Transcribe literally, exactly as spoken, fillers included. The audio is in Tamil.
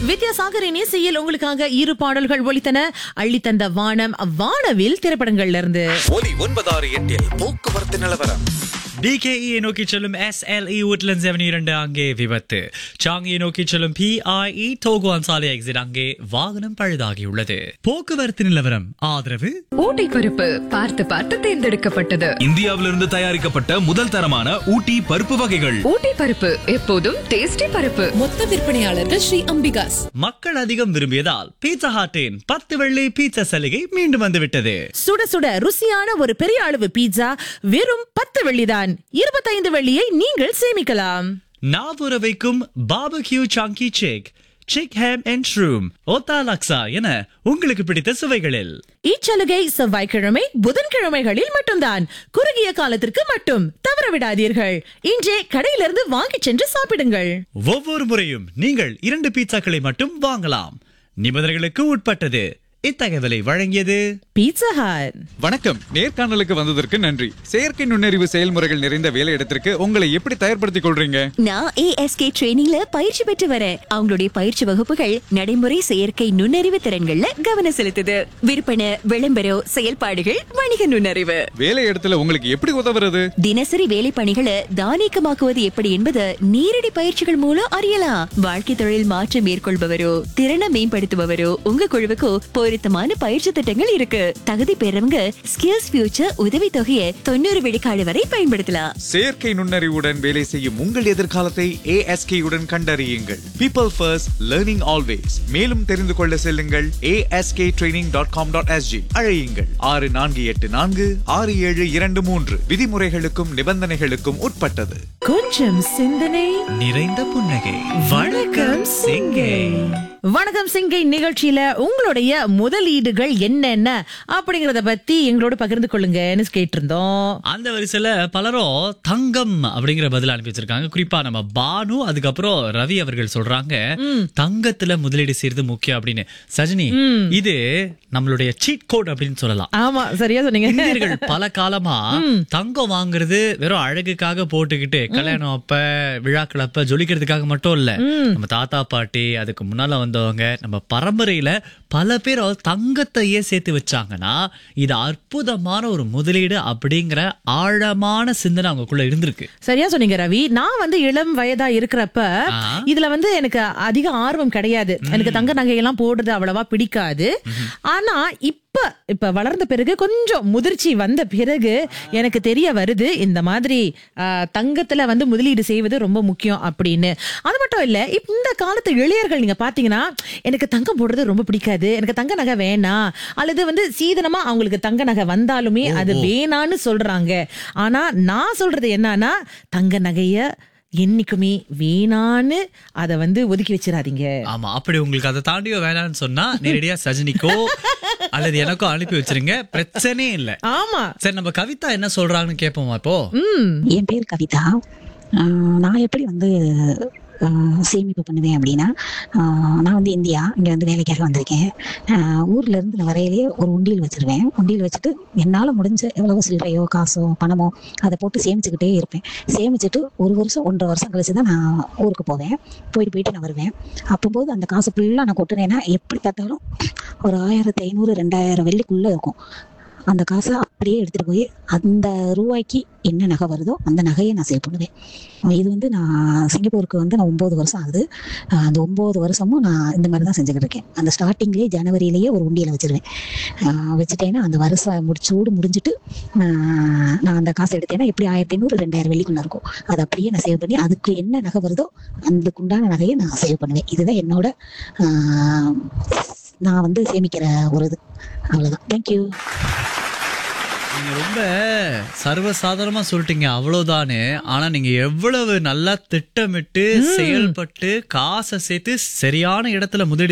வித்யாசாகரின் இசையில் உங்களுக்காக இரு பாடல்கள் ஒலித்தன. அள்ளித்தந்த வானம் வானவில் திரைப்படங்கள்ல இருந்து. ஒலி ஒன்பதாறு எட்டில் போக்குவரத்து நிலவரம். டிகேஇ நோக்கி செல்லும் எஸ்எல்இ உட்லண்ட்ஸ் அவென்யூ இரண்டு அங்கே விபத்து. சாங்கியை நோக்கி செல்லும் பிஐஇ டோகுவான் சாலை எக்ஸிட் அங்கே வாகனம் பழுதாகியுள்ளது. போக்குவரத்து நிலவரம் ஆதரவு ஊட்டி பருப்பு பார்த்து பார்த்து தேர்ந்தெடுக்கப்பட்டது. இந்தியாவிலிருந்து தயாரிக்கப்பட்ட முதல் தரமான ஊட்டி பருப்பு வகைகள். ஊட்டி பருப்பு எப்போதும் டேஸ்டி பருப்பு. மொத்த விற்பனையாளர்கள் ஸ்ரீ அம்பிகாஸ். மக்கள் அதிகம் விரும்பியதால் பீட்சா ஹாட்டின் பத்து வெள்ளி பீட்சா சலுகை மீண்டும் வந்துவிட்டது. சுட சுட ருசியான ஒரு பெரிய அளவு பீட்சா வெறும் பத்து வெள்ளிதான். இருபத்தைந்து வெள்ளியை நீங்கள் சேமிக்கலாம். நாவுற வைக்கும் barbecue Changi sick, sick ham and shroom, ஓத்தா லக்ஸா என உங்களுக்கு பிடித்த சுவைகளில். இச்சலுகை செவ்வாய்க்கிழமை புதன்கிழமைகளில் மட்டும்தான். குறுகிய காலத்திற்கு மட்டும் தவற விடாதீர்கள். இன்றே கடையிலிருந்து வாங்கிச் சென்று சாப்பிடுங்கள். ஒவ்வொரு முறையும் நீங்கள் இரண்டு பீட்சாக்களை மட்டும் வாங்கலாம். நிபந்தனைகளுக்கு உட்பட்டது. இத்தகவலை வழங்கியது பீட்சா ஹட். வணக்கம். நேர்காணலுக்கு வந்ததற்கு நன்றி. செயற்கை நுண்ணறிவு செயல்முறைகள் நிறைந்த வேலையிடத்திற்கு உங்களை எப்படி தயார்படுத்திக் கொள்றீங்க? நான் ஏஎஸ்கே ட்ரெயினிங்ல பயிற்சி பெற்று வரேன். அவங்களுடைய பயிற்சி வகுப்புகள் நடைமுறை செயற்கை நுண்ணறிவு திறன்கள்ல கவனம் செலுத்துது. விற்பனை, விளம்பரம், செயல்பாடுகள், வணிக நுண்ணறிவு. வேலையிடத்துல உங்களுக்கு எப்படி உதவுறது? தினசரி வேலை பணிகளை தானியக்கமாக்குவது எப்படி என்பது நேரடி பயிற்சிகள் மூலம் அறியலாம். வாழ்க்கை தொழில் மாற்றம் மேற்கொள்பவரோ திறனை மேம்படுத்துபவரோ உங்க குழுவுக்கு பொருத்தமான பயிற்சி திட்டங்கள் இருக்கு. தகுதி பெறவங்க ஸ்கில்ஸ் ஃபியூச்சர் உதவி தொகையை தொண்ணூறு விழுக்காடு வரை பயன்படுத்தலாம். செயற்கை நுண்ணறிவுடன் வேலை செய்யும் உங்கள் எதிர்காலத்தை ஏஎஸ்கே உடன் கண்டறியுங்கள். People first, learning always. மேலும் தெரிந்து கொள்ள செல்லுங்கள் ASK training dot com dot SG. அழையுங்கள் ஆறு நான்கு எட்டு நான்கு ஆறு ஏழு இரண்டு மூன்று. விதிமுறைகளுக்கும் நிபந்தனைகளுக்கும் உட்பட்டது. கொஞ்சம் சிந்தனை நிறைந்த புன்னகை. வணக்கம் சிங்கை. வணக்கம் சிங்கை நிகழ்ச்சியில உங்களுடைய முதலீடுகள் என்னென்ன அப்படிங்கறத பத்தி எங்களோட பகிர்ந்து கொள்ளுங்கன்னு கேட்டிருந்தோம். அந்த வரிசையில பலரும் தங்கம் அப்படிங்கிற பதில் அனுப்பி வச்சிருக்காங்க. குறிப்பா நம்ம பானு, அதுக்கப்புறம் ரவி அவர்கள் சொல்றாங்க தங்கத்துல முதலீடு செய்யறது முக்கியம் அப்படின்னு. சஜினி, இது நம்மளுடைய சீட் கோட் அப்படின்னு சொல்லலாம். ஆமா, சரியா சொன்னீங்க. இந்தியர்கள் பல காலமா தங்கம் வாங்குறது வெறும் அழகுக்காக போட்டுக்கிட்டு கல்யாணம் அப்ப விழாக்கள் அப்ப ஜொலிக்கிறதுக்காக மட்டும் இல்ல. நம்ம தாத்தா பாட்டி அதுக்கு முன்னால வந்தவங்க நம்ம பரம்பரையில பல பேர் தங்கத்தையே சேர்த்து வச்சாங்கன்னா இது அற்புதமான ஒரு முதலீடு அப்படிங்கிற ஆழமான சிந்தனை அவங்களுக்குள்ள இருந்திருக்கு. சரியா சொன்னீங்க ரவி. நான் வந்து இளம் வயதா இருக்கிறப்ப இதுல வந்து எனக்கு அதிக ஆர்வம் கிடையாது. எனக்கு தங்க நகையெல்லாம் போடுறது அவ்வளவா பிடிக்காது. ஆனா இப்ப இப்ப வளர்ந்த பிறகு கொஞ்சம் முதிர்ச்சி வந்த பிறகு எனக்கு தெரிய வருது இந்த மாதிரி தங்கத்துல வந்து முதலீடு செய்வது ரொம்ப முக்கியம் அப்படின்னு. அது மட்டும் இல்ல, இந்த காலத்து இளையர்கள் நீங்க பாத்தீங்கன்னா எனக்கு தங்கம் போடுறது ரொம்ப பிடிக்காது, எனக்கு தங்க நகை வேணாம், அல்லது வந்து சீதனமா அவங்களுக்கு தங்க நகை வந்தாலுமே அது வேணான்னு சொல்றாங்க. ஆனா நான் சொல்றது என்னன்னா தங்க நகைய என்னைக்குமே வேணான்னு அத வந்து ஒதுக்கி வச்சிடாதீங்க. ஆமா, அப்படி உங்களுக்கு அதை தாண்டியோ வேணான்னு சொன்னா நேரடியா சஜினிக்கோ அல்லது எனக்கோ அனுப்பி வச்சிருங்க, பிரச்சனையே இல்ல. ஆமா, சரி, நம்ம கவிதா என்ன சொல்றாங்கன்னு கேட்போமா இப்போ? என் பேர் கவிதா. நான் எப்படி வந்து சேமிப்பு பண்ணுவேன் அப்படின்னா, நான் வந்து இந்தியா இங்கே வந்து வேலைக்காக வந்திருக்கேன். ஊர்ல இருந்து நான் வரையிலேயே ஒரு உண்டியல் வச்சிருவேன். உண்டியல் வச்சுட்டு என்னால் முடிஞ்ச எவ்வளவு சில்லறையோ காசோ பணமோ அதை போட்டு சேமிச்சுக்கிட்டே இருப்பேன். சேமிச்சுட்டு ஒரு வருஷம் ஒன்றரை வருஷம் கழிச்சு தான் நான் ஊருக்கு போவேன். போயிட்டு போயிட்டு நான் வருவேன். அப்போது அந்த காசு ஃபுல்லாக நான் கொட்டுனேன்னா எப்படி பார்த்தாலும் ஒரு ஆயிரத்தி ஐநூறு ரெண்டாயிரம் வெள்ளிக்குள்ளே இருக்கும். அந்த காசை அப்படியே எடுத்துகிட்டு போய் அந்த ரூபாய்க்கு என்ன நகை வருதோ அந்த நகையை நான் சேவ் பண்ணுவேன். இது வந்து நான் சிங்கப்பூருக்கு வந்து நான் ஒம்பது வருஷம் ஆகுது. அந்த ஒம்பது வருஷமும் நான் இந்த மாதிரி தான் செஞ்சுக்கிட்டு இருக்கேன். அந்த ஸ்டார்டிங்லேயே ஜனவரியிலேயே ஒரு உண்டியில் வச்சுருவேன். வச்சுட்டேன்னா அந்த வருஷம் முடிச்சோடு முடிஞ்சுட்டு நான் அந்த காசை எடுத்தேன்னா எப்படி ஆயிரத்தி ஐநூறு ரெண்டாயிரம் வெள்ளிக்குள்ளே இருக்கும். அதை அப்படியே நான் சேவ் பண்ணி அதுக்கு என்ன நகை வருதோ அதுக்குண்டான நகையை நான் சேவ் பண்ணுவேன். இதுதான் என்னோட நான் வந்து சேமிக்கிற ஒரு இது. அவ்வளோதான். தேங்க்யூ. நீங்க ரொம்ப சர்வசாதாரணமா சொல்லிட்டீங்க அவ்வளவுதானே. ஆனா நீங்க எவ்வளவு நல்லா திட்டமிட்டு செயல்பட்டு காசை சேர்த்து சரியான இடத்துல முதலீடு